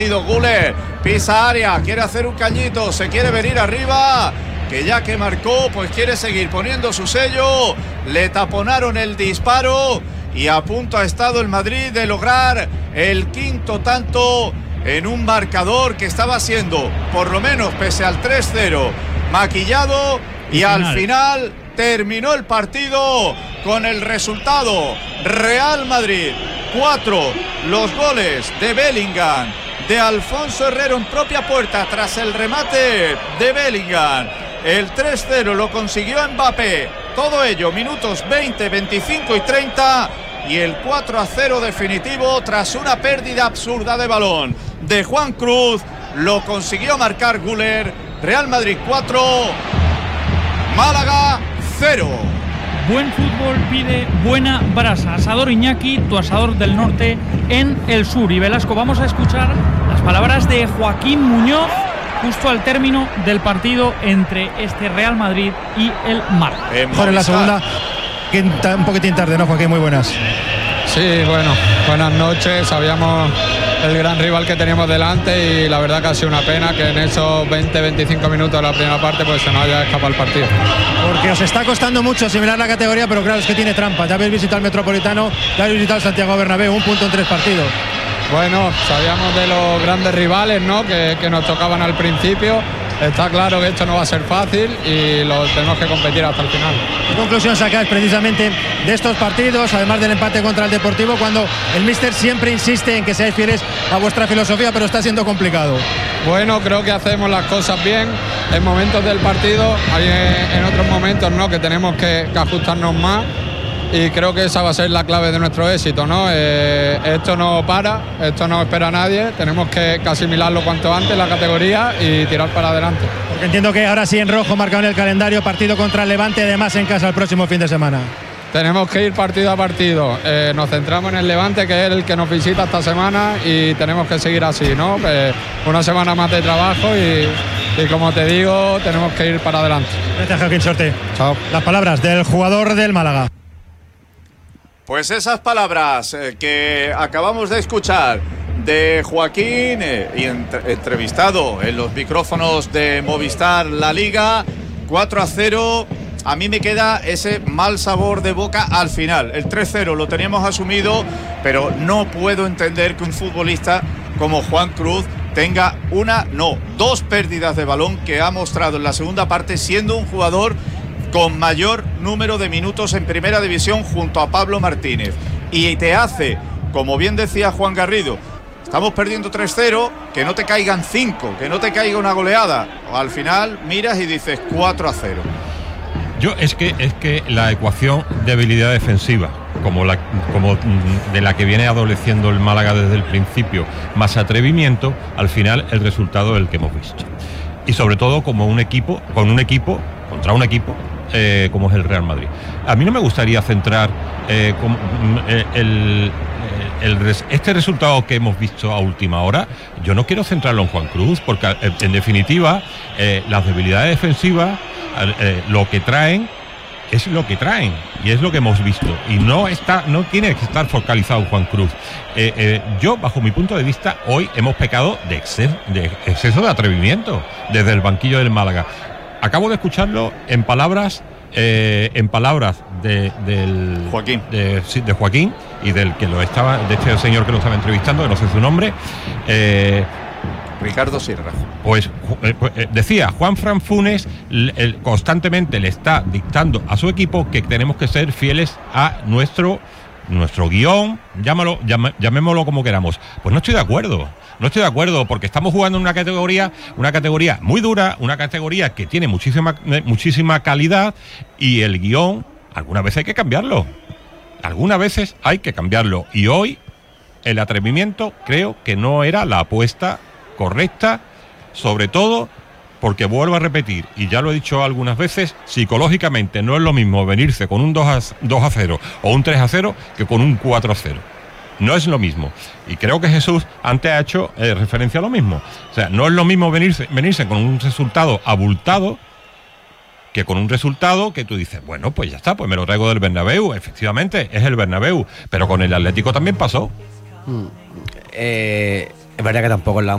Güler pisa área, quiere hacer un cañito, se quiere venir arriba, que ya que marcó, pues quiere seguir poniendo su sello. Le taponaron el disparo y a punto ha estado el Madrid de lograr el quinto tanto en un marcador que estaba siendo, por lo menos pese al 3-0, maquillado, y al final terminó el partido con el resultado: Real Madrid 4, los goles de Bellingham, de Alfonso Herrero en propia puerta tras el remate de Bellingham. El 3-0 lo consiguió Mbappé, todo ello minutos 20, 25 y 30, y el 4-0 definitivo tras una pérdida absurda de balón de Juan Cruz lo consiguió marcar Güler. Real Madrid 4, Málaga 0. Buen fútbol pide buena brasa. Asador Iñaki, tu asador del norte en el sur. Y Velasco, vamos a escuchar las palabras de Joaquín Muñoz justo al término del partido entre este Real Madrid y el Málaga. Mejor en la segunda, un poquitín tarde, ¿no, Joaquín? Muy buenas. Sí, bueno, buenas noches. Sabíamos el gran rival que teníamos delante y la verdad que ha sido una pena que en esos 20-25 minutos de la primera parte pues se nos haya escapado el partido. Porque os está costando mucho asimilar la categoría, pero claro, es que tiene trampa. Ya habéis visitado el Metropolitano, ya habéis visitado el Santiago Bernabéu, 1 punto en 3 partidos. Bueno, sabíamos de los grandes rivales, ¿no?, que nos tocaban al principio. Está claro que esto no va a ser fácil y lo tenemos que competir hasta el final. ¿Qué conclusión sacáis precisamente de estos partidos, además del empate contra el Deportivo, cuando el míster siempre insiste en que seáis fieles a vuestra filosofía, pero está siendo complicado? Bueno, creo que hacemos las cosas bien en momentos del partido, hay en otros momentos, ¿no?, que tenemos que ajustarnos más. Y creo que esa va a ser la clave de nuestro éxito, ¿no? Esto no para, esto no espera a nadie, tenemos que asimilarlo cuanto antes, la categoría, y tirar para adelante. Porque entiendo que ahora sí en rojo marcado en el calendario, partido contra el Levante, además en casa el próximo fin de semana. Tenemos que ir partido a partido, nos centramos en el Levante, que es el que nos visita esta semana, y tenemos que seguir así, ¿no? Una semana más de trabajo y como te digo, tenemos que ir para adelante. Gracias, Joaquín Sorte. Chao. Las palabras del jugador del Málaga. Pues esas palabras que acabamos de escuchar de Joaquín, y entrevistado en los micrófonos de Movistar La Liga, 4-0, a mí me queda ese mal sabor de boca al final. El 3-0 lo teníamos asumido, pero no puedo entender que un futbolista como Juan Cruz tenga dos pérdidas de balón que ha mostrado en la segunda parte, siendo un jugador con mayor número de minutos en primera división junto a Pablo Martínez, y te hace, como bien decía Juan Garrido, estamos perdiendo 3-0, que no te caigan 5, que no te caiga una goleada, o al final miras y dices 4-0. Es que la ecuación debilidad defensiva, como de la que viene adoleciendo el Málaga desde el principio, más atrevimiento, al final el resultado es el que hemos visto. Y sobre todo contra un equipo como es el Real Madrid. A mí no me gustaría centrar este resultado que hemos visto a última hora. Yo no quiero centrarlo en Juan Cruz, porque en definitiva las debilidades defensivas lo que traen es lo que traen, y es lo que hemos visto, y no tiene que estar focalizado en Juan Cruz. Yo, bajo mi punto de vista, hoy hemos pecado de exceso de atrevimiento desde el banquillo del Málaga. Acabo de escucharlo en palabras de Joaquín. De Joaquín y de este señor que lo estaba entrevistando, que no sé su nombre. Ricardo Sierra. Decía, Juanfran Funes constantemente le está dictando a su equipo que tenemos que ser fieles a nuestro guión, llamémoslo como queramos. Pues no estoy de acuerdo, porque estamos jugando en una categoría muy dura, una categoría que tiene muchísima calidad, y el guión algunas veces hay que cambiarlo, y hoy el atrevimiento creo que no era la apuesta correcta, sobre todo porque, vuelvo a repetir, y ya lo he dicho algunas veces, psicológicamente no es lo mismo venirse con un 2-0 o un 3-0 que con un 4-0. No es lo mismo. Y creo que Jesús antes ha hecho referencia a lo mismo. O sea, no es lo mismo venirse con un resultado abultado que con un resultado que tú dices, bueno, pues ya está, pues me lo traigo del Bernabéu. Efectivamente, es el Bernabéu, pero con el Atlético también pasó. Es verdad que tampoco es la